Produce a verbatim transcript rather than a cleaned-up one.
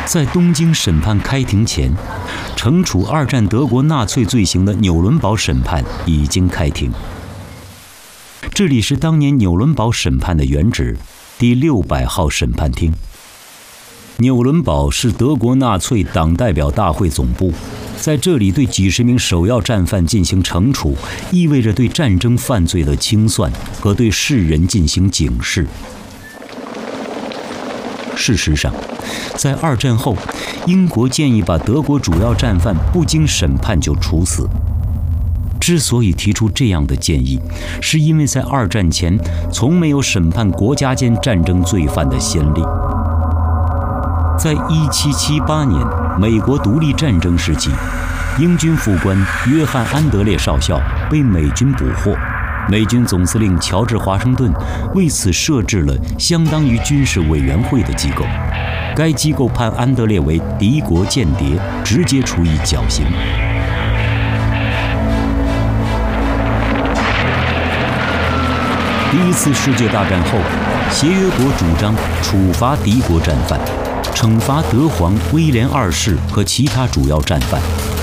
在东京审判开庭前，惩处二战德国纳粹罪行的纽伦堡审判已经开庭。这里是当年纽伦堡审判的原址，第六百号审判厅。纽伦堡是德国纳粹党代表大会总部，在这里对几十名首要战犯进行惩处，意味着对战争犯罪的清算和对世人进行警示。事实上，在二战后，英国建议把德国主要战犯不经审判就处死。之所以提出这样的建议，是因为在二战前从没有审判国家间战争罪犯的先例。在一七七八年美国独立战争时期，英军副官约翰·安德烈少校被美军捕获，美军总司令乔治·华盛顿为此设置了相当于军事委员会的机构，该机构判安德烈为敌国间谍，直接处以绞刑。第一次世界大战后，协约国主张处罚敌国战犯，惩罚德皇威廉二世和其他主要战犯，